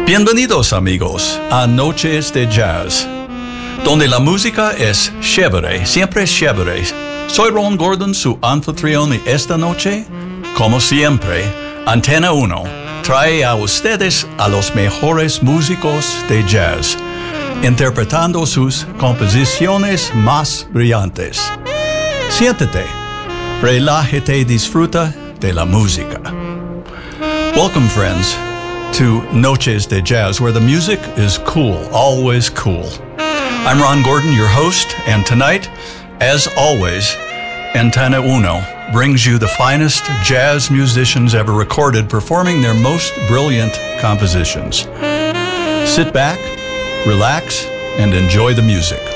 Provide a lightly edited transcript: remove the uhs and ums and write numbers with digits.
Bienvenidos amigos a Noches de Jazz, donde la música es chévere, siempre chévere. Soy Ron Gordon, su anfitrión, y esta noche, como siempre, Antena 1 trae a ustedes a los mejores músicos de jazz, interpretando sus composiciones más brillantes. Siéntate, relájate y disfruta de la música. Welcome, friends, to Noches de Jazz, where the music is cool, always cool. I'm Ron Gordon, your host, and tonight, as always, Antena 1 brings you the finest jazz musicians ever recorded performing their most brilliant compositions. Sit back, relax, and enjoy the music.